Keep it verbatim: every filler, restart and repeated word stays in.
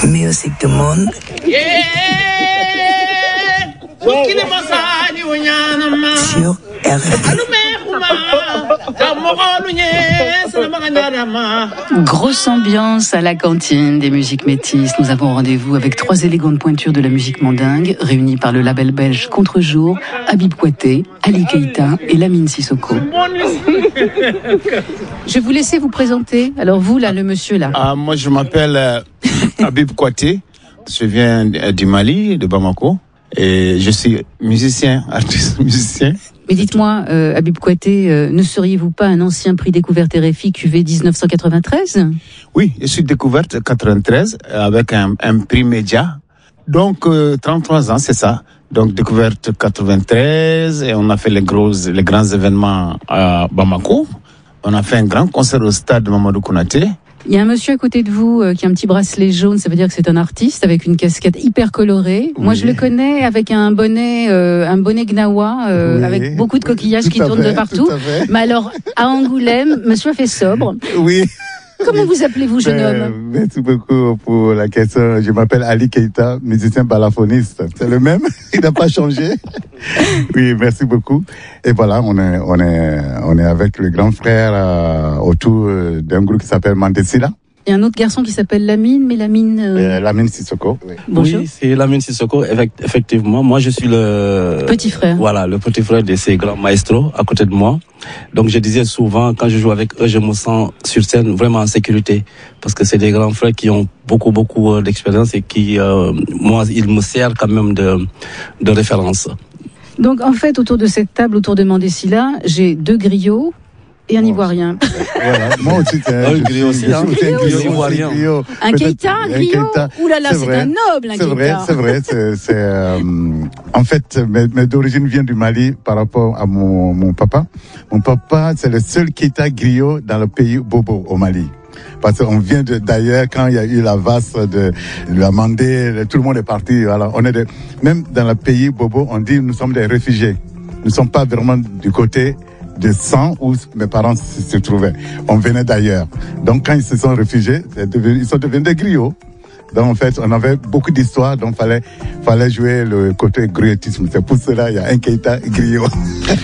Music du monde. Sur R F I. Grosse ambiance à la cantine des musiques métisses. Nous avons rendez-vous avec trois élégantes pointures de la musique mandingue, réunies par le label belge Contre-Jour, Habib Kouyaté, Ali Keïta et Lamine Sissoko. Je vais vous laisser vous présenter. Alors vous, là, le monsieur, là. Ah, moi, je m'appelle euh, Habib Kouyaté. Je viens du Mali, de Bamako. Et je suis musicien, artiste musicien. Mais dites-moi, euh, Habib Kouyaté, euh, ne seriez-vous pas un ancien prix découverte R F I Q V dix-neuf cent quatre-vingt-treize ? Oui, je suis découverte quatre-vingt-treize avec un, un prix média. Donc, euh, trente-trois ans, c'est ça. Donc, découverte quatre-vingt-treize et on a fait les gros, les grands événements à Bamako. On a fait un grand concert au stade Mamadou Konaté. Il y a un monsieur à côté de vous euh, qui a un petit bracelet jaune, ça veut dire que c'est un artiste avec une casquette hyper colorée. Oui. Moi, je le connais avec un bonnet, euh, un bonnet gnawa, euh, oui. Avec beaucoup de coquillages tout qui tournent fait, de partout. Mais alors, à Angoulême, monsieur fait sobre. Oui. Comment vous appelez-vous, jeune euh, homme ? Merci beaucoup pour la question. Je m'appelle Ali Keïta, musicien balafoniste. C'est le même, il n'a pas changé. Oui, merci beaucoup. Et voilà, on est, on est, on est avec le grand frère euh, autour d'un groupe qui s'appelle Mandesila. Il y a un autre garçon qui s'appelle Lamine, mais Lamine... Euh... Euh, Lamine Sissoko. Oui, Bonjour. Oui, c'est Lamine Sissoko, effectivement. Moi, je suis le... Petit frère. Voilà, le petit frère de ces grands maestros à côté de moi. Donc, je disais souvent, quand je joue avec eux, je me sens sur scène vraiment en sécurité. Parce que c'est des grands frères qui ont beaucoup, beaucoup d'expérience et qui, euh, moi, ils me servent quand même de, de référence. Donc, en fait, autour de cette table, autour de Mandesila, j'ai deux griots et un Ivoirien. Voilà, moi aussi, c'est un griot aussi, hein. Un griot ivoirien. Un Keïta, un griot. Ouh là là, c'est, c'est un noble, un C'est vrai, Keïta. c'est vrai. C'est, c'est, euh, en fait, mes, mes d'origine viennent du Mali par rapport à mon, mon papa. Mon papa, c'est le seul Keïta griot dans le pays Bobo, au Mali. Parce qu'on vient de, d'ailleurs, quand il y a eu la vasse de, de la Mandé, tout le monde est parti. Voilà. On est de, même dans le pays Bobo, on dit nous sommes des réfugiés. Nous ne sommes pas vraiment du côté de sang où mes parents se trouvaient. On venait d'ailleurs. Donc quand ils se sont réfugiés, ils sont devenus des griots. Donc en fait, on avait beaucoup d'histoires, donc fallait fallait jouer le côté griotisme. C'est pour cela il y a un Keïta griot.